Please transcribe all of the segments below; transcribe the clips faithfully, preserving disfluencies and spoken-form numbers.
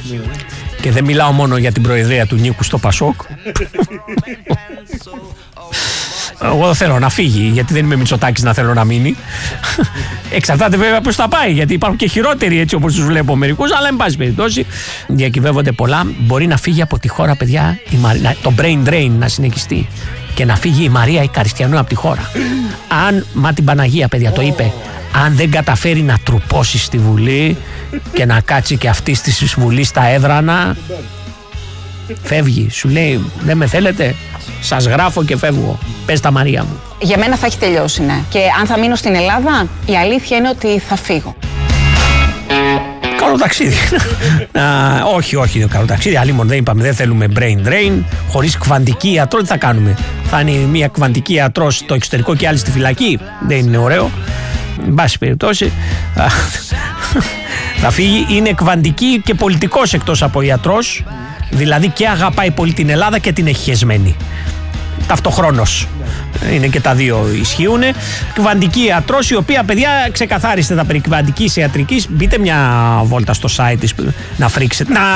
Και δεν μιλάω μόνο για την προεδρία του Νίκου στο Πασόκ. Εγώ θέλω να φύγει, γιατί δεν είμαι Μητσοτάκης να θέλω να μείνει. Εξαρτάται βέβαια πώς θα πάει, γιατί υπάρχουν και χειρότεροι έτσι όπως τους βλέπω μερικούς, αλλά εν πάση περιπτώσει διακυβεύονται πολλά. Μπορεί να φύγει από τη χώρα, παιδιά, η Μαρία, το brain drain να συνεχιστεί και να φύγει η Μαρία η Καριστιανού από τη χώρα. Αν, μα την Παναγία, παιδιά, το είπε, αν δεν καταφέρει να τρουπώσει στη Βουλή και να κάτσει και αυτή στη Βουλή στα έδρανα, φεύγει. Σου λέει, δεν με θέλετε, σας γράφω και φεύγω. Πες τα Μαρία μου. Για μένα θα έχει τελειώσει, ναι. Και αν θα μείνω στην Ελλάδα, η αλήθεια είναι ότι θα φύγω. Καλό ταξίδι. Α, όχι, όχι, καλό ταξίδι. Αλλήμον δεν είπαμε, δεν θέλουμε brain drain. Χωρίς κβαντική ιατρό, τι θα κάνουμε? Θα είναι μια κβαντική ιατρό στο εξωτερικό και άλλη στη φυλακή. Δεν είναι ωραίο. Εν πάση περιπτώσει, θα φύγει. Είναι κβαντική και πολιτικός εκτός από ιατρός. Δηλαδή και αγαπάει πολύ την Ελλάδα και την έχει χεσμένη. Ταυτοχρόνως. Είναι και τα δύο ισχύουν. Κβαντική ιατρός, η οποία, παιδιά, ξεκαθάριστε τα περί κβαντικής ιατρικής. Μπείτε μια βόλτα στο site της να φρίξετε, να,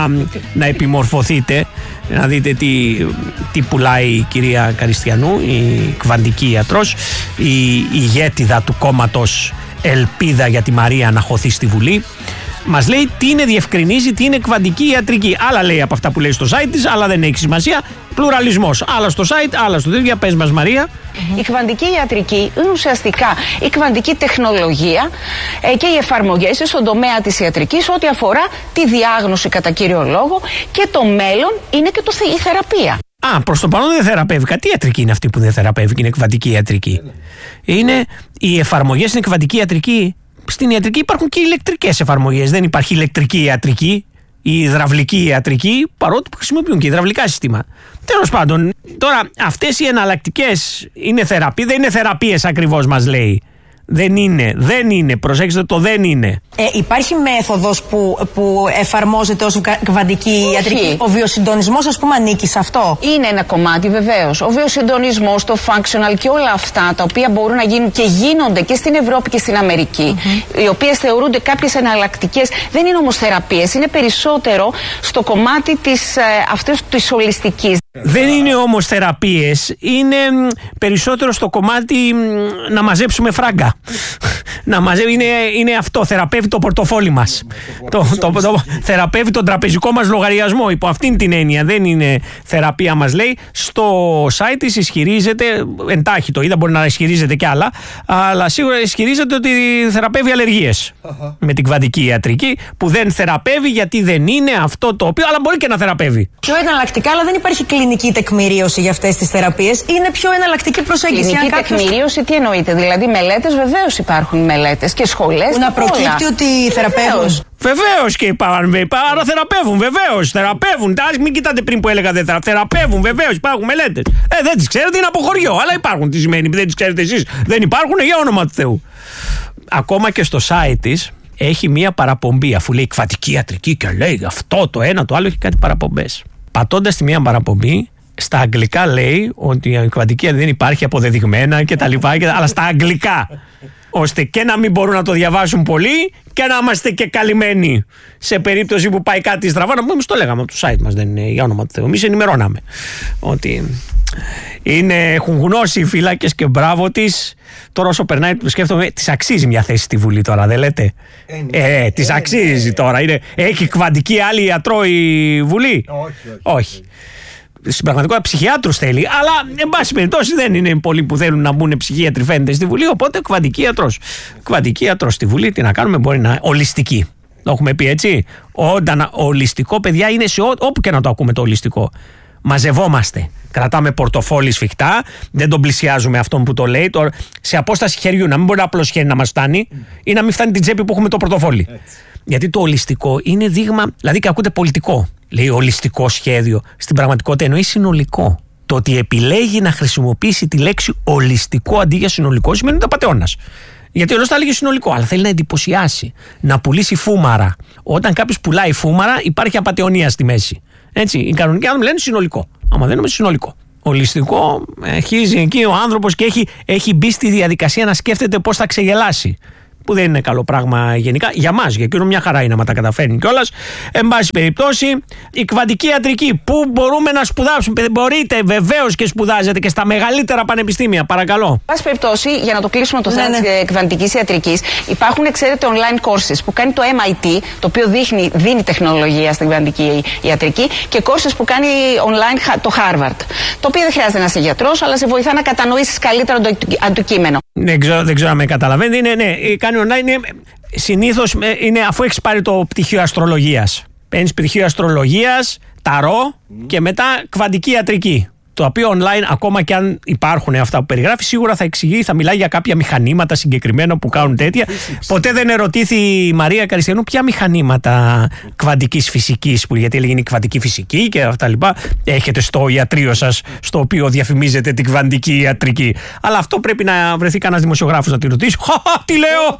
να επιμορφωθείτε, να δείτε τι, τι πουλάει η κυρία Καριστιανού, η κβαντική ιατρός, η ηγέτιδα του κόμματος Ελπίδα για τη Μαρία να χωθεί στη Βουλή. Μας λέει τι είναι, διευκρινίζει τι είναι κβαντική ιατρική. Άλλα λέει από αυτά που λέει στο site της, άλλα δεν έχει σημασία. Πλουραλισμός. Άλλα στο site, άλλα στο τέτοιο. Πες μας, Μαρία. Η κβαντική ιατρική είναι ουσιαστικά η κβαντική τεχνολογία ε, και οι εφαρμογές στον τομέα της ιατρικής ό,τι αφορά τη διάγνωση κατά κύριο λόγο, και το μέλλον είναι και το, η θεραπεία. Α, προς το παρόν δεν θεραπεύει. Τι ιατρική είναι αυτή που δεν θεραπεύει και είναι κβαντική ιατρική? Είναι οι εφαρμογές στην κβαντική ιατρική. Στην ιατρική υπάρχουν και ηλεκτρικές εφαρμογές. Δεν υπάρχει ηλεκτρική ιατρική ή υδραυλική ιατρική, παρότι χρησιμοποιούν και υδραυλικά συστήματα. Τέλος πάντων, τώρα αυτές οι εναλλακτικές είναι θεραπεία, δεν είναι θεραπείες ακριβώς, μας λέει. Δεν είναι, δεν είναι, προσέξτε το, δεν είναι. Ε, υπάρχει μέθοδος που, που εφαρμόζεται ως κβαντική ιατρική? Ο βιοσυντονισμός, ας πούμε, ανήκει σε αυτό? Είναι ένα κομμάτι, βεβαίως. Ο βιοσυντονισμός, το functional και όλα αυτά τα οποία μπορούν να γίνουν και γίνονται και στην Ευρώπη και στην Αμερική, mm-hmm. οι οποίες θεωρούνται κάποιες εναλλακτικές, δεν είναι όμως θεραπείες, είναι περισσότερο στο κομμάτι της, ε, αυτής της ολιστικής. Δεν είναι όμως θεραπείες, είναι περισσότερο στο κομμάτι να μαζέψουμε φράγκα. Να μαζεύει, είναι, είναι αυτό, θεραπεύει το πορτοφόλι μας. το, το, το, το, θεραπεύει τον τραπεζικό μας λογαριασμό, υπό αυτήν την έννοια. Δεν είναι θεραπεία, μας λέει. Στο site της ισχυρίζεται, εντάχει το είδα, μπορεί να ισχυρίζεται κι άλλα, αλλά σίγουρα ισχυρίζεται ότι θεραπεύει αλλεργίες με την κβαντική ιατρική, που δεν θεραπεύει γιατί δεν είναι αυτό το οποίο, αλλά μπορεί και να θεραπεύει. Πιο εναλλακτικά, αλλά δεν υπάρχει κλινική τεκμηρίωση για αυτές τις θεραπείες. Είναι πιο εναλλακτική προσέγγιση. Κλινική κάποιος... τεκμηρίωση, τι εννοείται? Δηλαδή μελέτες, βεβαίως υπάρχουν μελέτες και σχολές. Που να προκύπτει ότι θεραπεύουν. Βεβαίως και υπάρχουν. Άρα θεραπεύουν, βεβαίως. Θεραπεύουν. Μην κοιτάτε πριν που έλεγα δεν θεραπεύουν. Θεραπεύουν, βεβαίως. Υπάρχουν μελέτες. Ε, δεν τις ξέρετε, είναι από χωριό. Αλλά υπάρχουν. Τι σημαίνει, δεν τις ξέρετε εσείς? Δεν υπάρχουν, για όνομα του Θεού. Ακόμα και στο site της έχει μία παραπομπή. Αφού λέει κβαντική ιατρική και λέει αυτό, το ένα, το άλλο, έχει κάτι παραπομπές. Πατώντας τη μία παραπομπή, στα αγγλικά λέει ότι η κβαντική δεν υπάρχει αποδεδειγμένα κτλ. Αλλά στα αγγλικά. Ώστε και να μην μπορούν να το διαβάσουν πολλοί και να είμαστε και καλυμμένοι σε περίπτωση που πάει κάτι στραβά. Να πούμε, εμείς το λέγαμε από το site μας, δεν είναι, για όνομα του Θεού. Εμείς ενημερώναμε ότι είναι, έχουν γνώσει οι φύλακες και μπράβο της. Τώρα όσο περνάει, σκέφτομαι, της αξίζει μια θέση στη Βουλή τώρα, δεν λέτε? Ε, ε, της αξίζει τώρα. Είναι, έχει κβαντική άλλη ιατρό η Βουλή? Όχι, όχι. όχι. Στην πραγματικότητα ψυχιάτρους θέλει, αλλά εν πάση περιπτώσει δεν είναι πολλοί που θέλουν να μπουν ψυχίατροι, φαίνεται, στη Βουλή. Οπότε κβαντική ιατρός. Κβαντική ιατρός στη Βουλή, τι να κάνουμε, μπορεί να είναι ολιστική. Το έχουμε πει έτσι. Όταν ολιστικό, παιδιά, είναι σε ό, όπου και να το ακούμε το ολιστικό. Μαζευόμαστε. Κρατάμε πορτοφόλι σφιχτά, δεν τον πλησιάζουμε αυτόν που το λέει. Το, σε απόσταση χεριού, να μην μπορεί απλό χέρι να μας φτάνει ή να μην φτάνει την τσέπη που έχουμε το πορτοφόλι. Έτσι. Γιατί το ολιστικό είναι δείγμα, δηλαδή και ακούτε πολιτικό. Λέει ολιστικό σχέδιο. Στην πραγματικότητα εννοεί συνολικό. Το ότι επιλέγει να χρησιμοποιήσει τη λέξη ολιστικό αντί για συνολικό σημαίνει ότι είναι απατεώνας. Γιατί όλος θα λέγει συνολικό, αλλά θέλει να εντυπωσιάσει, να πουλήσει φούμαρα. Όταν κάποιος πουλάει φούμαρα, υπάρχει απατεωνία στη μέση. Έτσι, οι κανονικοί άνθρωποι λένε συνολικό. Άμα δεν είναι συνολικό. Ολιστικό, αρχίζει εκεί ο άνθρωπος και έχει, έχει μπει στη διαδικασία να σκέφτεται πώς θα ξεγελάσει. που δεν είναι καλό πράγμα γενικά. Για μας, για εκείνο μια χαρά είναι, άμα τα καταφέρνει κιόλας. Εν πάση περιπτώσει, η κβαντική ιατρική, πού μπορούμε να σπουδάσουμε? Μπορείτε, βεβαίως και σπουδάζετε και στα μεγαλύτερα πανεπιστήμια, παρακαλώ. Εν πάση περιπτώσει, για να το κλείσουμε το θέμα ναι, ναι. της κβαντικής ιατρικής, υπάρχουν, ξέρετε, online courses που κάνει το εμ άι τι, το οποίο δείχνει, δίνει τεχνολογία στην κβαντική ιατρική, και courses που κάνει online το Harvard. Το οποίο δεν χρειάζεται να είσαι γιατρός, αλλά σε βοηθά να κατανοήσεις καλύτερα το αντικείμενο. Δεν ξέρω, δεν ξέρω αν με καταλαβαίνετε. Είναι, ναι, κάνει online. Είναι, συνήθως είναι αφού έχεις πάρει το πτυχίο αστρολογίας. Παίρνεις πτυχίο αστρολογίας, ταρό mm. και μετά κβαντική ιατρική. Το οποίο online, ακόμα και αν υπάρχουν αυτά που περιγράφει, σίγουρα θα εξηγεί, θα μιλάει για κάποια μηχανήματα συγκεκριμένα που κάνουν τέτοια. Ποτέ δεν ερωτήθη η Μαρία Καριστιανού ποια μηχανήματα κβαντικής φυσικής, που γιατί έλεγε η κβαντική φυσική και αυτά λοιπά, έχετε στο ιατρείο σας, στο οποίο διαφημίζετε την κβαντική ιατρική. Αλλά αυτό πρέπει να βρεθεί κανένας δημοσιογράφος να τη ρωτήσει. Τι λέω!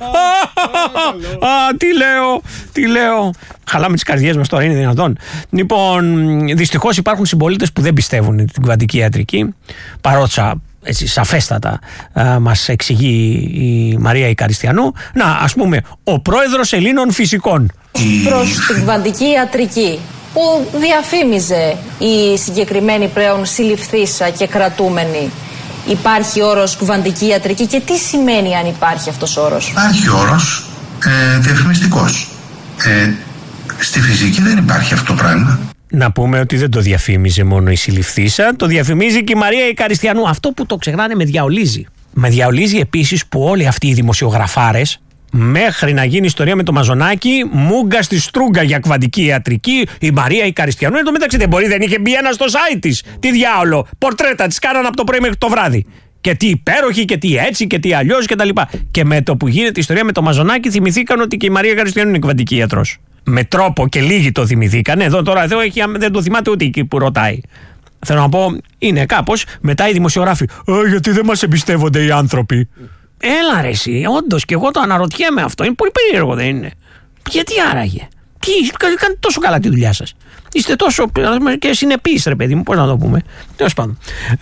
Τι λέω! Τι λέω! Χαλάμε τις καρδιές μας τώρα, είναι δυνατόν? Λοιπόν, δυστυχώς υπάρχουν συμπολίτες που δεν πιστεύουν την κβαντική ιατρική, παρότι έτσι σαφέστατα α, μας εξηγεί η Μαρία η Καριστιανού. Να, ας πούμε, ο πρόεδρος Ελλήνων Φυσικών. Προς την κβαντική ιατρική που διαφήμιζε η συγκεκριμένη πλέον συλληφθήσα και κρατούμενη, υπάρχει όρος κβαντική ιατρική και τι σημαίνει αν υπάρχει αυτός ο όρος? Υπάρχει όρος ε, διαφημιστικός. Ε, Στη φυσική δεν υπάρχει αυτό το πράγμα. Να πούμε ότι δεν το διαφήμιζε μόνο η συλληφθήσα, το διαφημίζει και η Μαρία η Καριστιανού. Αυτό που το ξεχνάνε με διαολίζει. Με διαολίζει επίσης που όλοι αυτοί οι δημοσιογραφάρες, μέχρι να γίνει ιστορία με το Μαζονάκι, μούγκα στη στρούγκα για κβαντική ιατρική, η Μαρία η Καριστιανού. Εν τω μεταξύ δεν μπορεί, δεν είχε μπει ένα στο site της. Τι διάολο, πορτρέτα της κάνανε από το πρωί μέχρι το βράδυ. Και τι υπέροχη και τι έτσι και τι αλλιώς και τα λοιπά. Και με το που γίνεται η ιστορία με το Μαζονάκι, θυμηθήκαν ότι και η Μαρία Καριστιανού είναι κβαντική ιατρός. Με τρόπο και λίγοι το θυμηθήκαν. Εδώ τώρα εδώ έχει, δεν το θυμάται ούτε εκεί που ρωτάει. Θέλω να πω, είναι κάπως μετά οι δημοσιογράφοι. Ε, γιατί δεν μας εμπιστεύονται οι άνθρωποι. Έλα ρε εσύ, όντως και εγώ το αναρωτιέμαι αυτό. Είναι πολύ περίεργο, δεν είναι? Γιατί άραγε? Τι, κάνετε τόσο καλά τη δουλειά σας. Είστε τόσο και συνεπείς, ρε παιδί μου, πώς να το πούμε. Τέλος πάντων.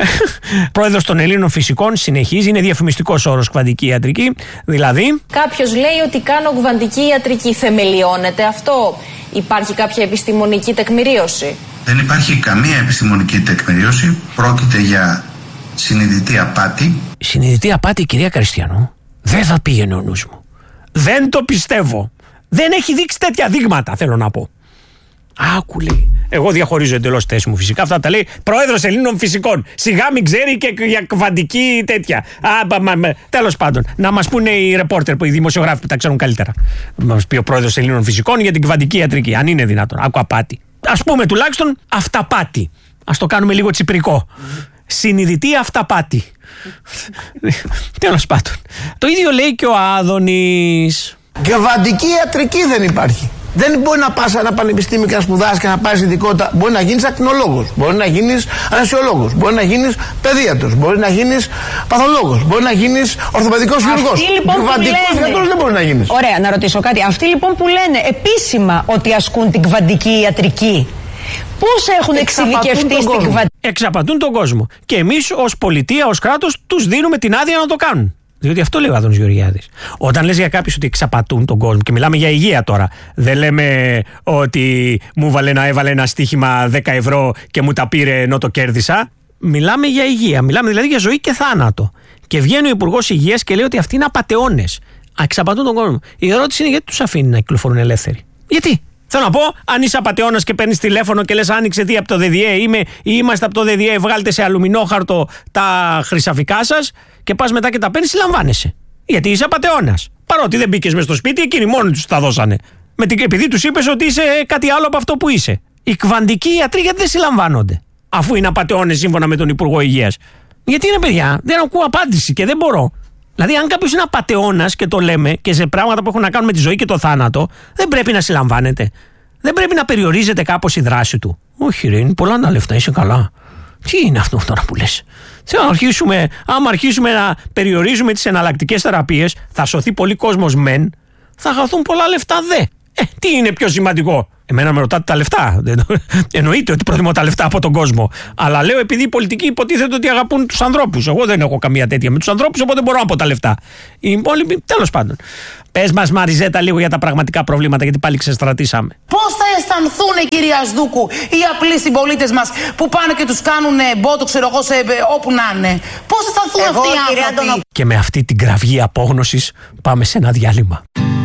Πρόεδρος των Ελλήνων Φυσικών συνεχίζει, είναι διαφημιστικός όρος κβαντική ιατρική. Δηλαδή. Κάποιος λέει ότι κάνω κβαντική ιατρική. Θεμελιώνεται αυτό? Υπάρχει κάποια επιστημονική τεκμηρίωση? Δεν υπάρχει καμία επιστημονική τεκμηρίωση. Πρόκειται για συνειδητή απάτη. Συνειδητή απάτη, κυρία Καριστιανού? Δεν θα πήγαινε ο νους μου. Δεν το πιστεύω. Δεν έχει δείξει τέτοια δείγματα, θέλω να πω. Άκου λέει. Εγώ διαχωρίζω εντελώς θέση μου φυσικά. Αυτά τα λέει πρόεδρος Ελλήνων Φυσικών. Σιγά μην ξέρει και για κβαντική τέτοια. Τέλος πάντων, να μας πούνε οι ρεπόρτερ, οι δημοσιογράφοι που τα ξέρουν καλύτερα. Να μας πει ο πρόεδρος Ελλήνων Φυσικών για την κβαντική ιατρική. Αν είναι δυνατόν. Άκου απάτη. Ας πούμε τουλάχιστον αυταπάτη. Ας το κάνουμε λίγο τσιπρικό. Συνειδητή αυταπάτη. Τέλος πάντων. Το ίδιο λέει και ο Άδωνης. Κβαντική ιατρική δεν υπάρχει. Δεν μπορεί να πας σε ένα πανεπιστήμιο και να σπουδάσεις και να πάρεις ειδικότητα. Μπορεί να γίνεις ακτινολόγος, μπορεί να γίνεις ανασιολόγος, μπορεί να γίνεις παιδίατρος, μπορεί να γίνεις παθολόγος, μπορεί να γίνεις ορθοπαιδικός χειρουργός. Λοιπόν κβαντικός γιατρός δεν μπορεί να γίνεις. Ωραία, να ρωτήσω κάτι. Αυτοί λοιπόν που λένε επίσημα ότι ασκούν την κβαντική ιατρική, πώς έχουν εξειδικευτεί στην κβαντική? Εξαπατούν τον κόσμο. Και εμείς ως πολιτεία, ως κράτος, τους δίνουμε την άδεια να το κάνουν. Διότι αυτό λέει ο Άδωνης Γεωργιάδης. Όταν λες για κάποιους ότι εξαπατούν τον κόσμο, και μιλάμε για υγεία τώρα, δεν λέμε ότι μου βάλε να έβαλε ένα στοίχημα δέκα ευρώ και μου τα πήρε ενώ το κέρδισα. Μιλάμε για υγεία. Μιλάμε δηλαδή για ζωή και θάνατο. Και βγαίνει ο Υπουργός Υγείας και λέει ότι αυτοί είναι απατεώνες. Εξαπατούν τον κόσμο. Η ερώτηση είναι γιατί τους αφήνει να κυκλοφορούν ελεύθεροι? Γιατί? Θέλω να πω, αν είσαι απατεώνας και παίρνεις τηλέφωνο και λες άνοιξε τι από το ΔΔΕ, είμαι ή είμαστε από το ΔΔΕ, βγάλτε σε αλουμινόχαρτο τα χρυσαφικά σας και πας μετά και τα παίρνεις, συλλαμβάνεσαι. Γιατί είσαι απατεώνας. Παρότι δεν μπήκες μες στο σπίτι, εκείνοι μόνοι τους τα δώσανε. Με την, επειδή τους είπες ότι είσαι κάτι άλλο από αυτό που είσαι. Οι κβαντικοί ιατροί γιατί δεν συλλαμβάνονται, αφού είναι απατεώνες σύμφωνα με τον Υπουργό Υγείας? Γιατί είναι, παιδιά, δεν ακούω απάντηση και δεν μπορώ. Δηλαδή, αν κάποιος είναι απατεώνας και το λέμε και σε πράγματα που έχουν να κάνουν με τη ζωή και το θάνατο, δεν πρέπει να συλλαμβάνεται. Δεν πρέπει να περιορίζεται κάπως η δράση του. Όχι, ρε, είναι πολλά τα λεφτά, είσαι καλά. Τι είναι αυτό τώρα που λες? Θέλω να αρχίσουμε, άμα αρχίσουμε να περιορίζουμε τις εναλλακτικές θεραπείες, θα σωθεί πολύ κόσμος μεν, θα χαθούν πολλά λεφτά δε. Ε, τι είναι πιο σημαντικό? Εμένα με ρωτάτε τα λεφτά. Εννοείται ότι προτιμώ τα λεφτά από τον κόσμο. Αλλά λέω επειδή οι πολιτικοί υποτίθεται ότι αγαπούν τους ανθρώπους. Εγώ δεν έχω καμία τέτοια με τους ανθρώπους, οπότε μπορώ να πω τα λεφτά. Οι υπόλοιποι, τέλος πάντων. Πες μας, Μαριζέτα, λίγο για τα πραγματικά προβλήματα, γιατί πάλι ξεστρατήσαμε. Πώς θα αισθανθούν, κυρία Σδούκου, οι απλοί συμπολίτες μας που πάνε και τους κάνουν μπότο, ξέρω εγώ, σε, όπου να είναι. Πώς αισθανθούν αυτοί οι άνθρωποι. Και με αυτή την κραυγή απόγνωσης πάμε σε ένα διάλειμμα.